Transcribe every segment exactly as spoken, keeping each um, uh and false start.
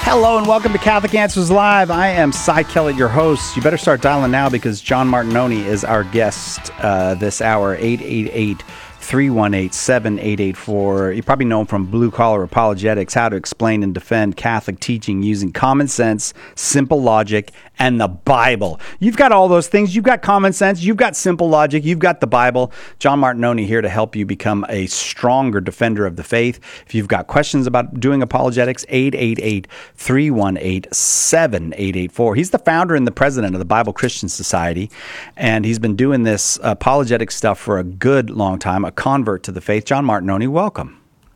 Hello and welcome to Catholic Answers Live. I am Cy Kellett, your host. You better start dialing now because John Martinoni is our guest uh, this hour, eight eight eight, three one eight, seven eight eight four. You probably know him from Blue Collar Apologetics, how to explain and defend Catholic teaching using common sense, simple logic, and the Bible. You've got all those things. You've got common sense. You've got simple logic. You've got the Bible. John Martinoni here to help you become a stronger defender of the faith. If you've got questions about doing apologetics, eight eight eight, three one eight, seven eight eight four. He's the founder and the president of the Bible Christian Society, and he's been doing this apologetic stuff for a good long time, a convert to the faith. John Martinoni, welcome.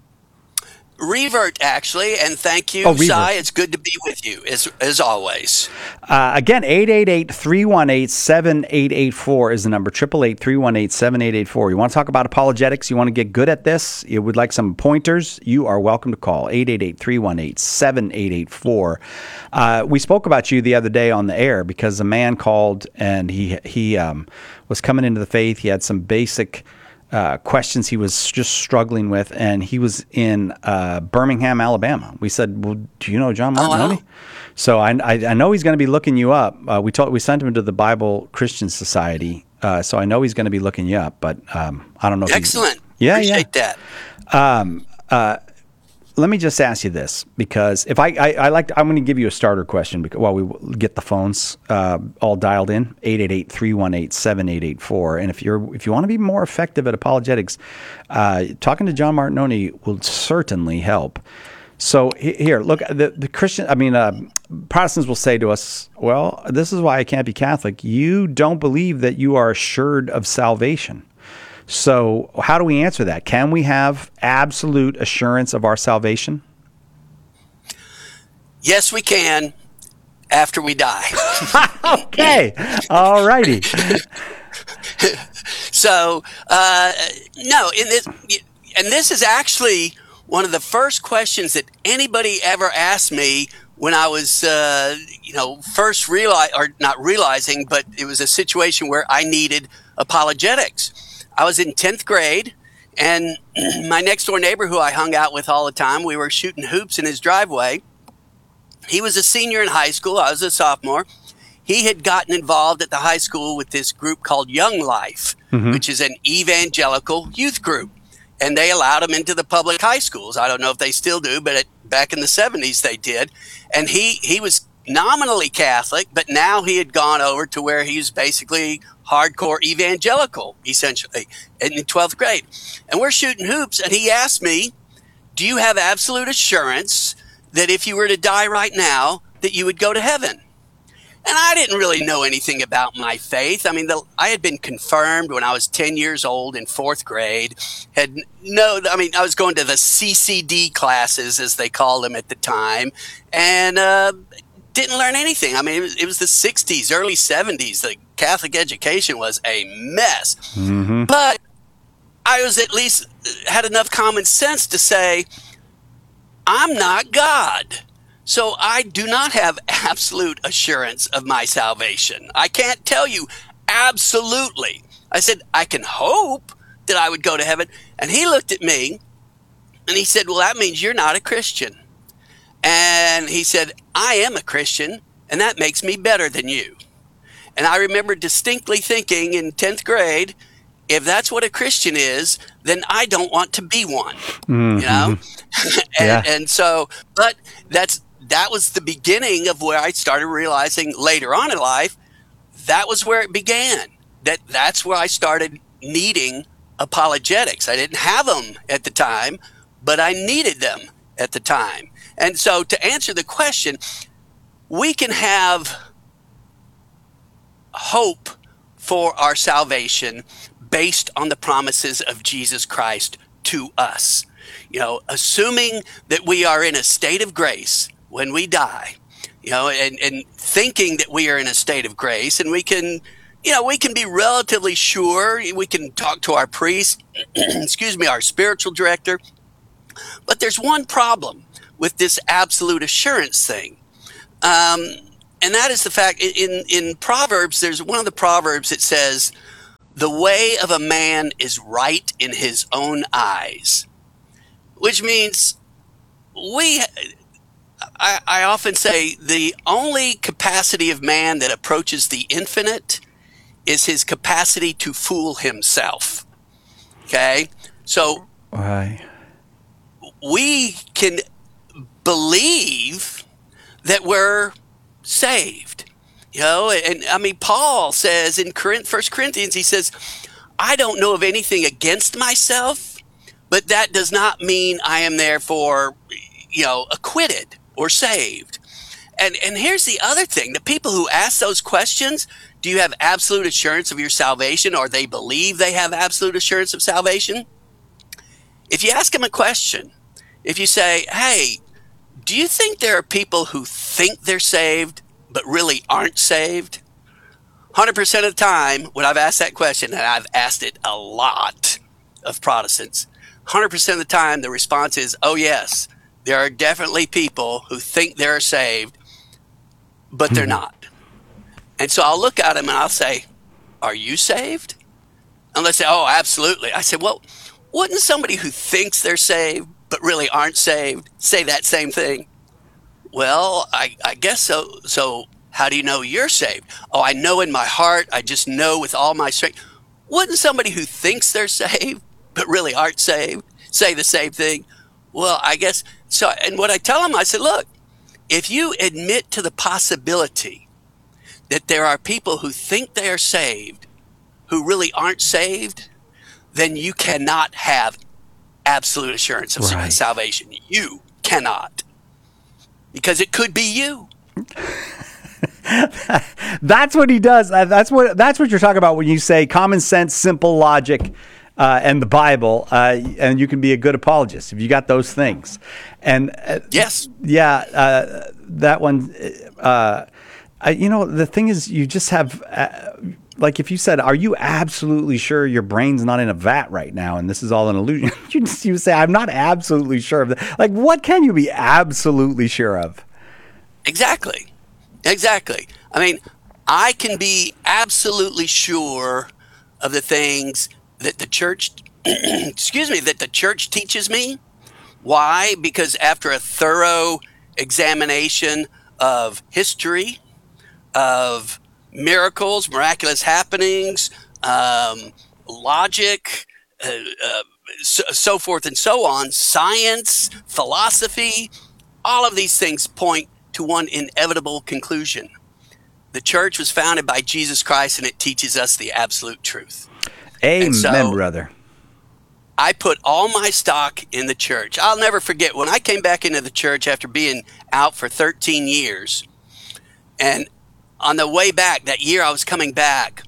Revert, actually, and thank you, oh, Cy. It's good to be with you, as, as always. Uh, again, eight eight eight, three one eight, seven eight eight four is the number, eight eight eight, three one eight, seven eight eight four. You want to talk about apologetics? You want to get good at this? You would like some pointers? You are welcome to call, eight eight eight, three one eight, seven eight eight four. Uh, we spoke about you the other day on the air because a man called and he, he um, was coming into the faith. He had some basic Uh, questions he was just struggling with, and he was in uh, Birmingham, Alabama. We said, "Well, do you know John Martinoni?" Oh, so I, I, I know he's going to be looking you up. Uh, we told we sent him to the Bible Christian Society, uh, so I know he's going to be looking you up. But um, I don't know. If Excellent. Yeah, Appreciate yeah. that. Um, uh, let me just ask you this, because if I, I, I like, to, I'm going to give you a starter question because, while we get the phones uh, all dialed in, eight eight eight, three one eight, seven eight eight four. And if you're if you want to be more effective at apologetics, uh, talking to John Martinoni will certainly help. So here, look, the, the Christian, I mean, uh, Protestants will say to us, well, this is why I can't be Catholic. You don't believe that you are assured of salvation. So how do we answer that? Can we have absolute assurance of our salvation? Yes, we can, after we die. Okay. All righty. So, uh, no, in this, and this is actually one of the first questions that anybody ever asked me when I was, uh, you know, first realize or not realizing, but it was a situation where I needed apologetics. I was in tenth grade, and my next door neighbor who I hung out with all the time, we were shooting hoops in his driveway. He was a senior in high school. I was a sophomore. He had gotten involved at the high school with this group called Young Life, mm-hmm. which is an evangelical youth group. And they allowed him into the public high schools. I don't know if they still do, but it, back in the seventies they did. And he, he was nominally Catholic, but now he had gone over to where he was basically hardcore evangelical, essentially, in twelfth grade. And we're shooting hoops, and he asked me, do you have absolute assurance that if you were to die right now, that you would go to heaven? And I didn't really know anything about my faith. I mean, the, I had been confirmed when I was ten years old in fourth grade. Had no, I mean, I was going to the C C D classes, as they called them at the time, and uh, didn't learn anything. I mean, it was, it was the sixties, early seventies. The Catholic education was a mess. Mm-hmm. But I was at least had enough common sense to say, I'm not God. So I do not have absolute assurance of my salvation. I can't tell you absolutely. I said, I can hope that I would go to heaven. And he looked at me and he said, well, that means you're not a Christian. And he said, I am a Christian, and that makes me better than you. And I remember distinctly thinking in tenth grade, if that's what a Christian is, then I don't want to be one, mm-hmm. you know? and, yeah. and so, but that's, that was the beginning of where I started realizing later on in life, that was where it began. That that's where I started needing apologetics. I didn't have them at the time, but I needed them at the time. And so to answer the question, we can have hope for our salvation based on the promises of Jesus Christ to us. You know, assuming that we are in a state of grace when we die, you know, and, and thinking that we are in a state of grace, and we can, you know, we can be relatively sure, we can talk to our priest, excuse me, our spiritual director. But there's one problem with this absolute assurance thing. Um, and that is the fact in, in Proverbs, there's one of the Proverbs that says, the way of a man is right in his own eyes, which means we, I, I often say the only capacity of man that approaches the infinite is his capacity to fool himself. Okay? So Right. we can believe that we're saved. You know, and I mean, Paul says in First Corinthians, he says, I don't know of anything against myself, but that does not mean I am therefore, you know, acquitted or saved. And and here's the other thing. The people who ask those questions, do you have absolute assurance of your salvation, or they believe they have absolute assurance of salvation? If you ask them a question, if you say, hey, do you think there are people who think they're saved but really aren't saved? one hundred percent of the time when I've asked that question, and I've asked it a lot of Protestants, one hundred percent of the time the response is, oh yes, there are definitely people who think they're saved, but they're not. And so I'll look at them and I'll say, are you saved? And they say, oh, absolutely. I said, well, wouldn't somebody who thinks they're saved but really aren't saved say that same thing? Well, I, I guess so. So how do you know you're saved? Oh, I know in my heart. I just know with all my strength. Wouldn't somebody who thinks they're saved but really aren't saved say the same thing? Well, I guess so. And what I tell them, I said, look, if you admit to the possibility that there are people who think they are saved who really aren't saved, then you cannot have absolute assurance of Right. salvation. You cannot. Because it could be you. That's what he does. Uh, That's what that's what you're talking about when you say common sense, simple logic, uh, and the Bible, uh, and you can be a good apologist if you got those things. And uh, Yes. yeah, uh, that one. Uh, I, you know, the thing is, you just have. Uh, Like if you said, are you absolutely sure your brain's not in a vat right now and this is all an illusion? you just you say, I'm not absolutely sure of that. Like, what can you be absolutely sure of? Exactly. Exactly. I mean, I can be absolutely sure of the things that the church, excuse me, that the church teaches me. Why? Because after a thorough examination of history, of miracles, miraculous happenings, um, logic, uh, uh, so, so forth and so on, science, philosophy, all of these things point to one inevitable conclusion. The church was founded by Jesus Christ, and it teaches us the absolute truth. Amen, so, brother. I put all my stock in the church. I'll never forget when I came back into the church after being out for thirteen years, and on the way back, that year I was coming back,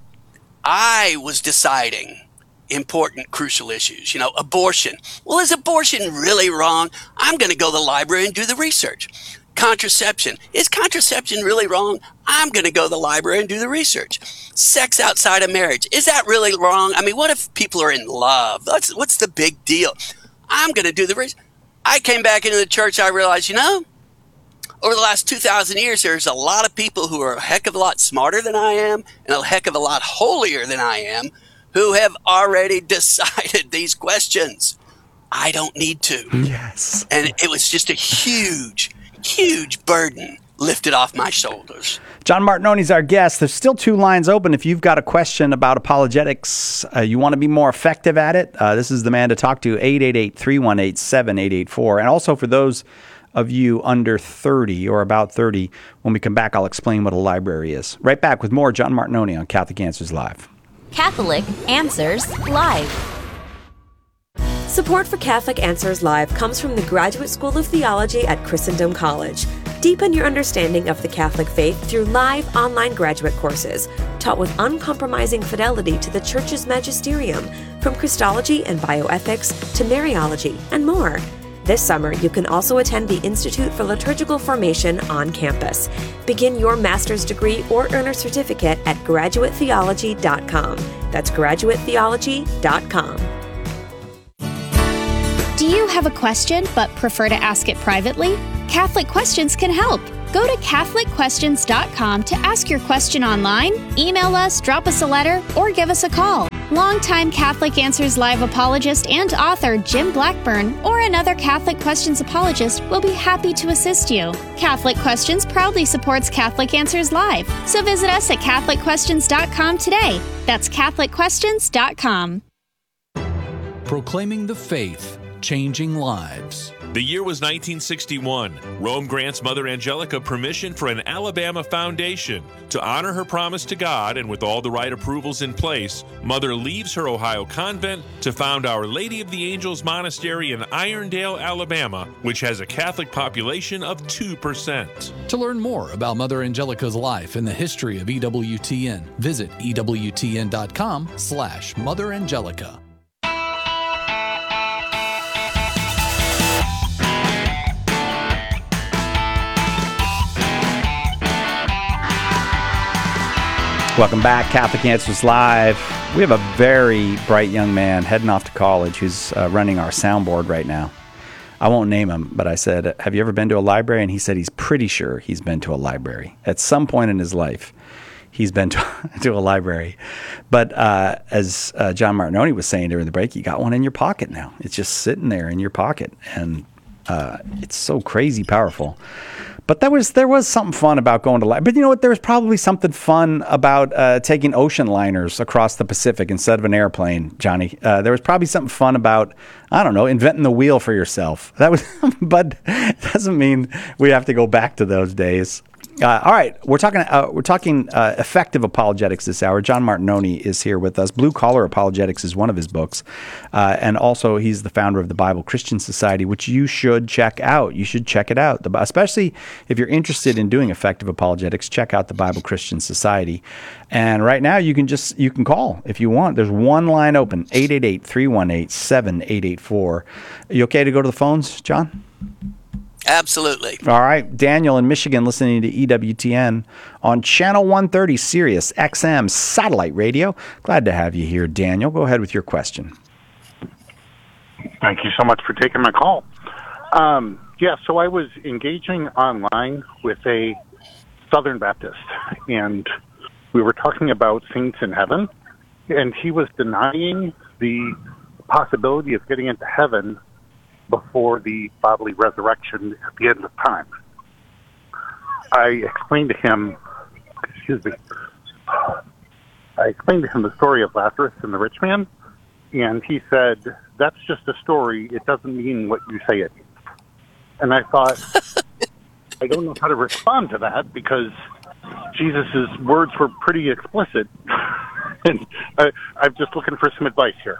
I was deciding important, crucial issues. You know, abortion. Well, is abortion really wrong? I'm going to go to the library and do the research. Contraception. Is contraception really wrong? I'm going to go to the library and do the research. Sex outside of marriage. Is that really wrong? I mean, what if people are in love? What's, what's the big deal? I'm going to do the research. I came back into the church. I realized, you know, over the last two thousand years, there's a lot of people who are a heck of a lot smarter than I am and a heck of a lot holier than I am who have already decided these questions. I don't need to. Yes. And it was just a huge, huge burden lifted off my shoulders. John Martinoni's our guest. There's still two lines open. If you've got a question about apologetics, uh, you want to be more effective at it, uh, this is the man to talk to, eight eight eight, three one eight, seven eight eight four. And also for those of you under thirty or about thirty, when we come back, I'll explain what a library is. Right back with more John Martinoni on Catholic Answers Live. Catholic Answers Live. Support for Catholic Answers Live comes from the Graduate School of Theology at Christendom College. Deepen your understanding of the Catholic faith through live online graduate courses, taught with uncompromising fidelity to the Church's magisterium, from Christology and bioethics to Mariology and more. This summer, you can also attend the Institute for Liturgical Formation on campus. Begin your master's degree or earn a certificate at graduate theology dot com. That's graduate theology dot com. Do you have a question but prefer to ask it privately? Catholic Questions can help. Go to catholic questions dot com to ask your question online, email us, drop us a letter, or give us a call. Longtime Catholic Answers Live apologist and author Jim Blackburn or another Catholic Questions apologist will be happy to assist you. Catholic Questions proudly supports Catholic Answers Live, so visit us at catholic questions dot com today. That's catholic questions dot com. Proclaiming the faith, changing lives. The year was nineteen sixty-one. Rome grants Mother Angelica permission for an Alabama foundation. To honor her promise to God and with all the right approvals in place, Mother leaves her Ohio convent to found Our Lady of the Angels Monastery in Irondale, Alabama, which has a Catholic population of two percent. To learn more about Mother Angelica's life and the history of E W T N, visit E W T N dot com slash Mother Angelica. Welcome back, Catholic Answers Live. We have a very bright young man heading off to college who's uh, running our soundboard right now. I won't name him, but I said, have you ever been to a library? And he said he's pretty sure he's been to a library. At some point in his life, he's been to, to a library. But uh, as uh, John Martinoni was saying during the break, you got one in your pocket now. It's just sitting there in your pocket. And uh, it's so crazy powerful. But there was there was something fun about going to library. But you know what? There was probably something fun about uh, taking ocean liners across the Pacific instead of an airplane, Johnny. Uh, there was probably something fun about, I don't know, inventing the wheel for yourself. That was, but it doesn't mean we have to go back to those days. Uh, all right, we're talking. Uh, we're talking uh, effective apologetics this hour. John Martinoni is here with us. Blue Collar Apologetics is one of his books, uh, and also he's the founder of the Bible Christian Society, which you should check out. You should check it out, the, especially if you're interested in doing effective apologetics. Check out the Bible Christian Society. And right now, you can just you can call if you want. There's one line open: eight eight eight, three one eight, seven eight eight four. Are you okay to go to the phones, John? Absolutely. All right. Daniel in Michigan listening to E W T N on Channel one thirty Sirius X M Satellite Radio. Glad to have you here, Daniel. Go ahead with your question. Thank you so much for taking my call. Um, yeah, so I was engaging online with a Southern Baptist, and we were talking about saints in heaven, and he was denying the possibility of getting into heaven before the bodily resurrection at the end of time. I explained to him, excuse me, I explained to him the story of Lazarus and the rich man, and he said, that's just a story. It doesn't mean what you say it means. And I thought, I don't know how to respond to that because Jesus' words were pretty explicit. And I, I'm just looking for some advice here.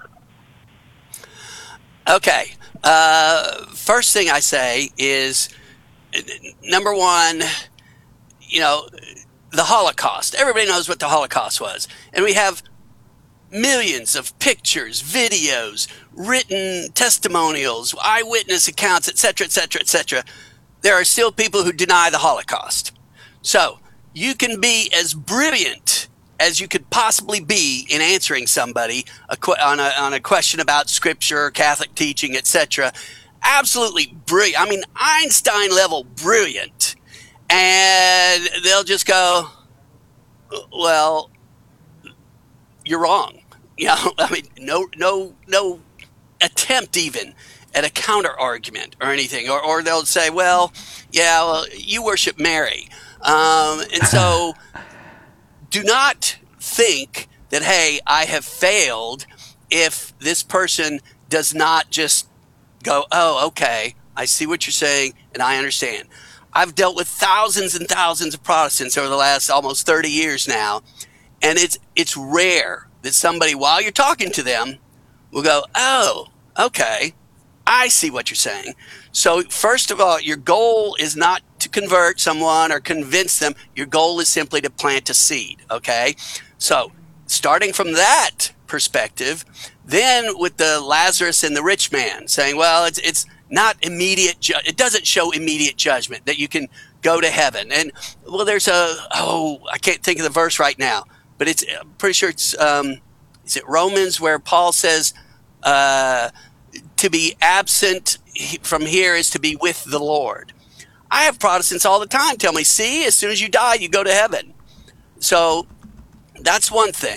Okay. Uh, first thing I say is, number one, you know, the Holocaust. Everybody knows what the Holocaust was. And we have millions of pictures, videos, written testimonials, eyewitness accounts, et cetera, et cetera, et cetera. There are still people who deny the Holocaust. So you can be as brilliant as you could possibly be in answering somebody a qu- on, a, on a question about scripture, Catholic teaching, et cetera. Absolutely brilliant. I mean, Einstein level brilliant. And they'll just go, well, you're wrong. You know, I mean, no, no, no attempt even at a counter argument or anything. Or, or they'll say, well, yeah, well, you worship Mary. Um, and so do not think that, hey, I have failed if this person does not just go, oh, okay, I see what you're saying and I understand. I've dealt with thousands and thousands of Protestants over the last almost thirty years now, and it's it's rare that somebody, while you're talking to them, will go, oh, okay, I see what you're saying. So first of all, your goal is not to convert someone or convince them. Your goal is simply to plant a seed, okay? So starting from that perspective, then with the Lazarus and the rich man saying, well, it's it's not immediate, ju- it doesn't show immediate judgment that you can go to heaven. And well, there's a, oh, I can't think of the verse right now, but it's, I'm pretty sure it's, um, is it Romans where Paul says, uh, to be absent from here is to be with the Lord. I have Protestants all the time tell me, see, as soon as you die, you go to heaven. So that's one thing.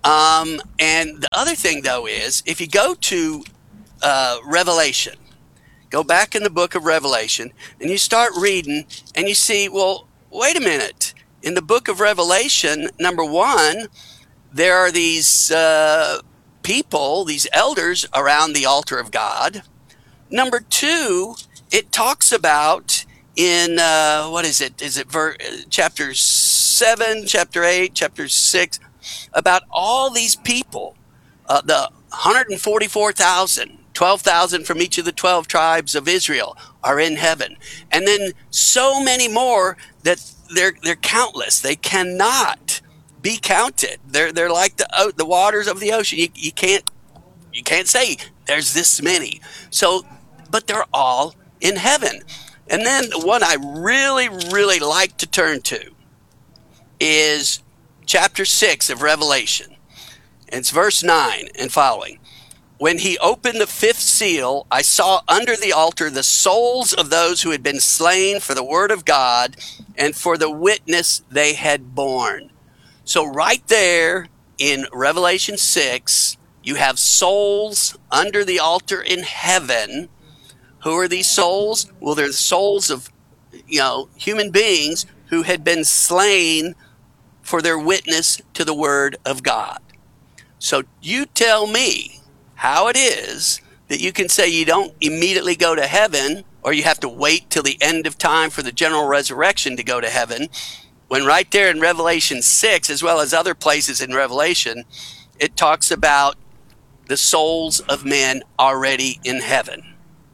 Um, and the other thing, though, is if you go to uh, Revelation, go back in the book of Revelation, and you start reading, and you see, well, wait a minute. In the book of Revelation, number one, there are these uh, people, these elders around the altar of God. Number two, it talks about in, uh, what is it? Is it ver- chapter seven, chapter eight, chapter six, about all these people, uh, the one hundred forty-four thousand, twelve thousand from each of the twelve tribes of Israel are in heaven. And then so many more that they're they're countless. They cannot be counted. They're they're like the uh, the waters of the ocean. You, you can't you can't say there's this many. So, but they're all in heaven. And then the one I really really like to turn to is chapter six of Revelation. And it's verse nine and following. When he opened the fifth seal, I saw under the altar the souls of those who had been slain for the word of God and for the witness they had borne. So right there in Revelation six, you have souls under the altar in heaven. Who are these souls? Well, they're the souls of, you know, human beings who had been slain for their witness to the word of God. So you tell me how it is that you can say you don't immediately go to heaven, or you have to wait till the end of time for the general resurrection to go to heaven, when right there in Revelation six, as well as other places in Revelation, it talks about the souls of men already in heaven.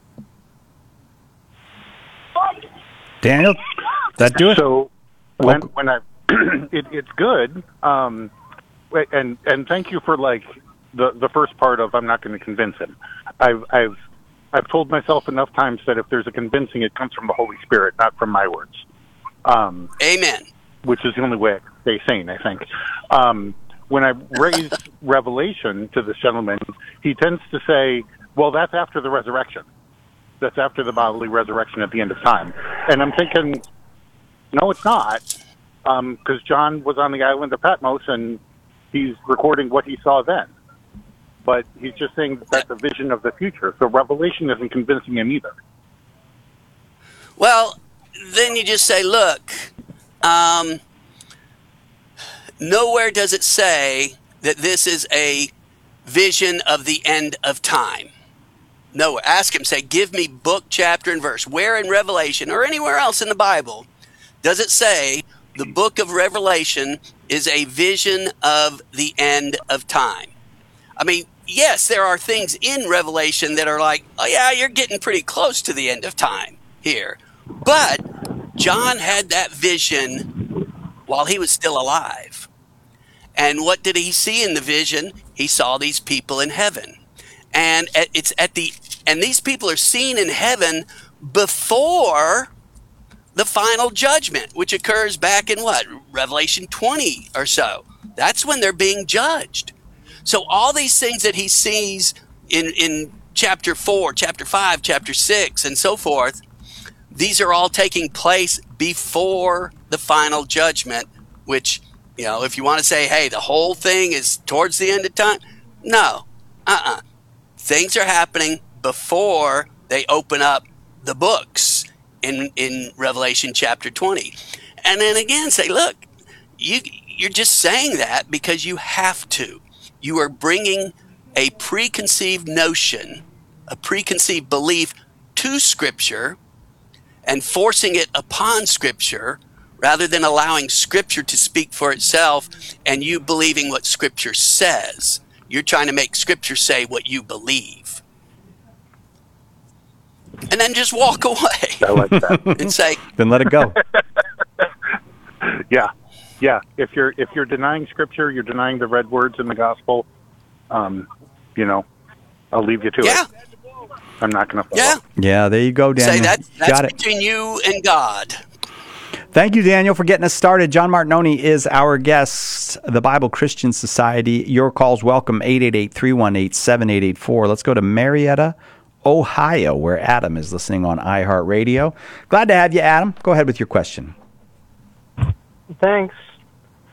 Daniel, that do it? So when when I it, it's good, um, and and thank you for like the the first part of I'm not going to convince him. I've I've I've told myself enough times that if there's a convincing, it comes from the Holy Spirit, not from my words. Um, Amen. Which is the only way I can stay sane, I think. Um, when I raise Revelation to this gentleman, he tends to say, "Well, that's after the resurrection. That's after the bodily resurrection at the end of time." And I'm thinking, no, it's not, because um, John was on the island of Patmos and he's recording what he saw then. But he's just saying that that's a vision of the future. So Revelation isn't convincing him either. Well, then you just say, look, um, nowhere does it say that this is a vision of the end of time. No, ask him, say, give me book, chapter, and verse. Where in Revelation or anywhere else in the Bible does it say the book of Revelation is a vision of the end of time? I mean, yes, there are things in Revelation that are like, oh yeah, you're getting pretty close to the end of time here. But John had that vision while he was still alive. And what did he see in the vision? He saw these people in heaven. And it's at the and these people are seen in heaven before the final judgment, which occurs back in what? Revelation twenty or so. That's when they're being judged. So all these things that he sees in, in chapter four, chapter five, chapter six, and so forth, these are all taking place before the final judgment, which, you know, if you want to say, hey, the whole thing is towards the end of time, no, uh-uh. Things are happening before they open up the books in in Revelation chapter twenty. And then again say, look, you, you're just saying that because you have to. You are bringing a preconceived notion, a preconceived belief to Scripture and forcing it upon Scripture rather than allowing Scripture to speak for itself and you believing what Scripture says. You're trying to make Scripture say what you believe. And then just walk away. I like that. And say, then let it go. Yeah. Yeah. If you're if you're denying Scripture, you're denying the red words in the gospel, um, you know, I'll leave you to yeah. it. I'm not going to follow. Yeah. Yeah, there you go, Daniel. Say that, that's Got it. between you and God. Thank you, Daniel, for getting us started. John Martinoni is our guest, the Bible Christian Society. Your calls welcome, eight eight eight, three one eight, seven eight eight four. Let's go to Marietta, Ohio, where Adam is listening on iHeartRadio. Glad to have you, Adam. Go ahead with your question. Thanks.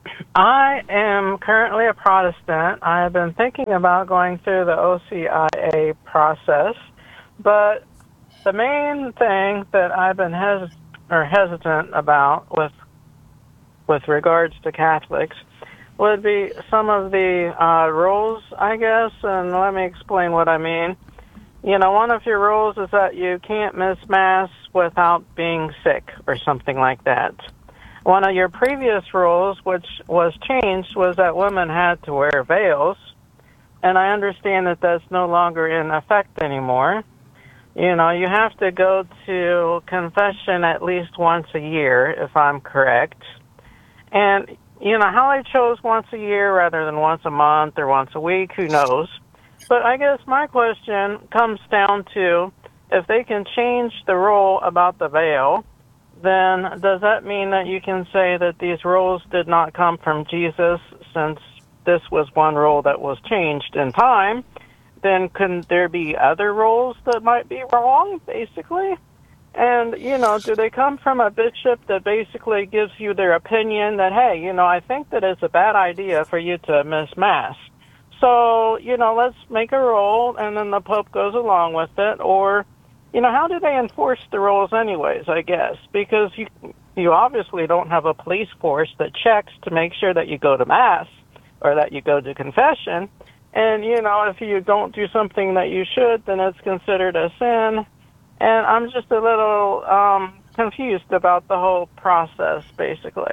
I am currently a Protestant. I have been thinking about going through the O C I A process, but the main thing that I've been hes- or hesitant about with with regards to Catholics would be some of the uh, rules, I guess, and let me explain what I mean. You know, one of your rules is that you can't miss Mass without being sick or something like that. One of your previous rules, which was changed, was that women had to wear veils, and I understand that that's no longer in effect anymore. You know, you have to go to confession at least once a year, if I'm correct. And, you know, how they chose once a year rather than once a month or once a week, who knows? But I guess my question comes down to, if they can change the rule about the veil, then does that mean that you can say that these rules did not come from Jesus, since this was one rule that was changed in time? Then couldn't there be other rules that might be wrong, basically? And, you know, do they come from a bishop that basically gives you their opinion that, hey, you know, I think that it's a bad idea for you to miss Mass. So, you know, let's make a rule, and then the Pope goes along with it. Or, you know, how do they enforce the rules anyways, I guess? Because you you obviously don't have a police force that checks to make sure that you go to Mass or that you go to confession. And, you know, if you don't do something that you should, then it's considered a sin. And I'm just a little um, confused about the whole process, basically.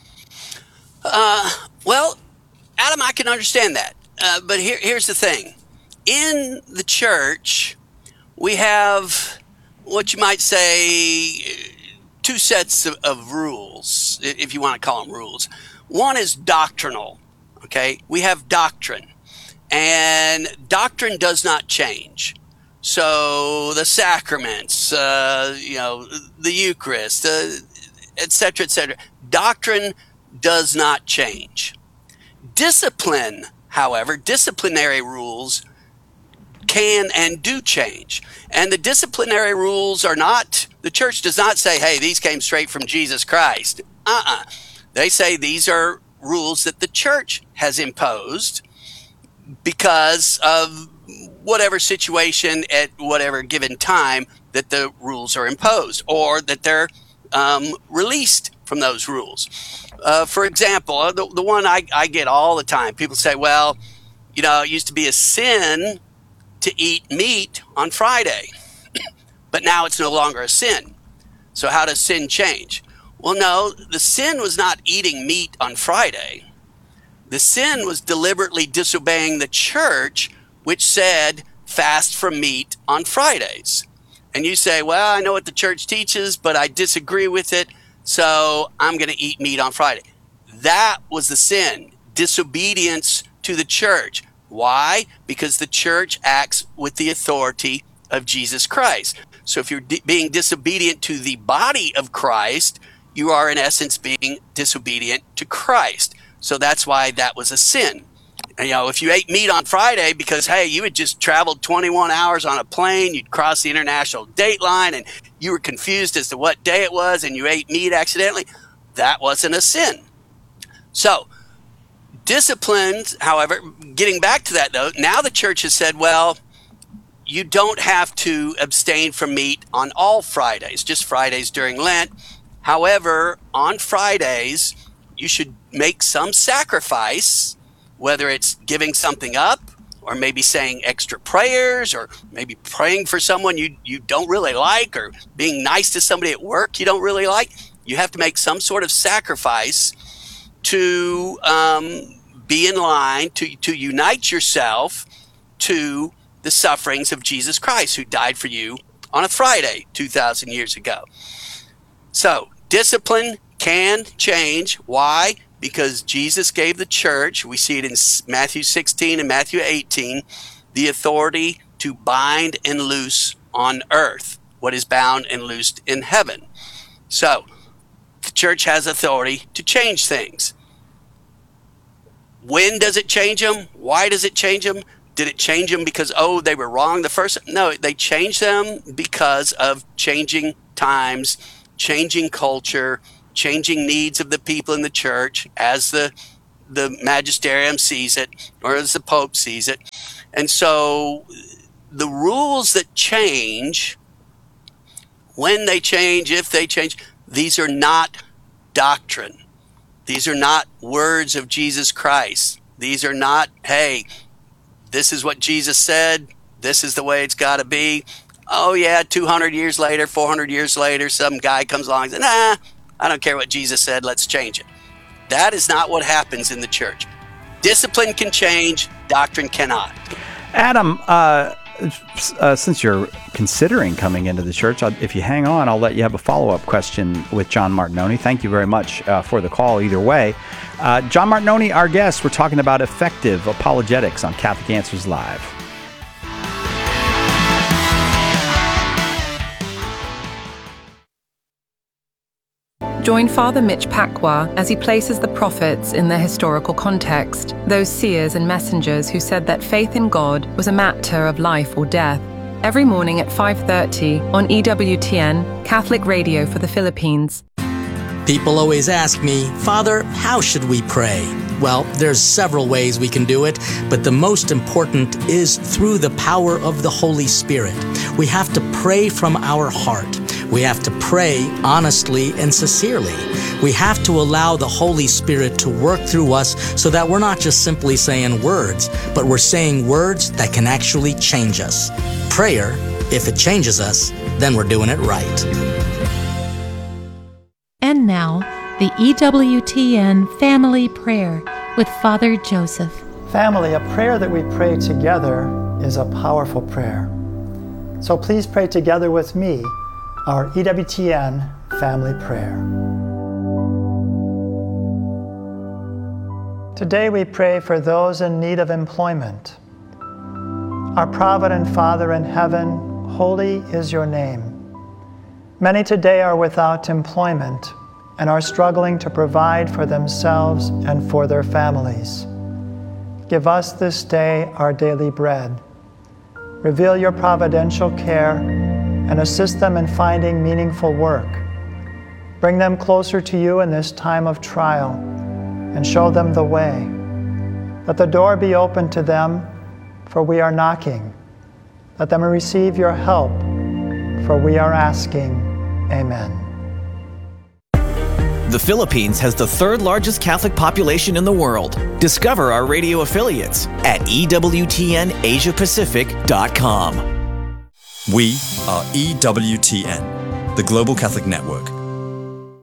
Uh, well, Adam, I can understand that. Uh, but here, here's the thing. In the church, we have what you might say two sets of, of rules, if you want to call them rules. One is doctrinal, okay? We have doctrine. And doctrine does not change. So the sacraments, uh, you know, the Eucharist, uh, et cetera, et cetera. Doctrine does not change. Discipline, however, disciplinary rules can and do change. And the disciplinary rules are not, the church does not say, hey, these came straight from Jesus Christ. Uh-uh. They say these are rules that the church has imposed because of whatever situation at whatever given time that the rules are imposed, or that they're um, released from those rules. Uh, for example, the, the one I, I get all the time, people say, well, you know, it used to be a sin to eat meat on Friday, but now it's no longer a sin. So how does sin change? Well, no, the sin was not eating meat on Friday. The sin was deliberately disobeying the church, which said fast from meat on Fridays. And you say, well, I know what the church teaches, but I disagree with it, so I'm going to eat meat on Friday. That was the sin, disobedience to the church. Why? Because the church acts with the authority of Jesus Christ. So if you're di- being disobedient to the body of Christ, you are in essence being disobedient to Christ. So that's why that was a sin. And, you know, if you ate meat on Friday because, hey, you had just traveled twenty-one hours on a plane, you'd crossed the international date line, and you were confused as to what day it was, and you ate meat accidentally, that wasn't a sin. So, disciplines, however, getting back to that though, now the church has said, well, you don't have to abstain from meat on all Fridays, just Fridays during Lent. However, on Fridays, you should make some sacrifice, whether it's giving something up or maybe saying extra prayers or maybe praying for someone you, you don't really like or being nice to somebody at work you don't really like. You have to make some sort of sacrifice to um, be in line, to, to unite yourself to the sufferings of Jesus Christ, who died for you on a Friday two thousand years ago. So, discipline can change. Why? Because Jesus gave the church, we see it in Matthew sixteen and Matthew eighteen, the authority to bind and loose on earth what is bound and loosed in heaven. So, the church has authority to change things. When does it change them? Why does it change them? Did it change them because, oh, they were wrong the first? No, they changed them because of changing times, changing culture, changing needs of the people in the church as the the magisterium sees it, or as the Pope sees it. And so the rules that change, when they change, if they change, these are not doctrine. These are not words of Jesus Christ. These are not, hey, this is what Jesus said, this is the way it's got to be. Oh yeah, two hundred years later, four hundred years later, some guy comes along and says, nah, I don't care what Jesus said, let's change it. That is not what happens in the church. Discipline can change, doctrine cannot. Adam, uh, uh, since you're considering coming into the church, I'll, if you hang on, I'll let you have a follow-up question with John Martinoni. Thank you very much uh, for the call either way. Uh, John Martinoni, our guest, we're talking about effective apologetics on Catholic Answers Live. Join Father Mitch Pacwa as he places the prophets in their historical context, those seers and messengers who said that faith in God was a matter of life or death. Every morning at five thirty on E W T N, Catholic Radio for the Philippines. People always ask me, Father, how should we pray? Well, there's several ways we can do it, but the most important is through the power of the Holy Spirit. We have to pray from our heart. We have to pray honestly and sincerely. We have to allow the Holy Spirit to work through us so that we're not just simply saying words, but we're saying words that can actually change us. Prayer, if it changes us, then we're doing it right. And now, the E W T N Family Prayer with Father Joseph. Family, a prayer that we pray together is a powerful prayer. So please pray together with me our E W T N Family Prayer. Today we pray for those in need of employment. Our provident Father in heaven, holy is your name. Many today are without employment and are struggling to provide for themselves and for their families. Give us this day our daily bread. Reveal your providential care and assist them in finding meaningful work. Bring them closer to you in this time of trial and show them the way. Let the door be open to them, for we are knocking. Let them receive your help, for we are asking. Amen. The Philippines has the third largest Catholic population in the world. Discover our radio affiliates at E W T N Asia Pacific dot com. We are E W T N, the Global Catholic Network.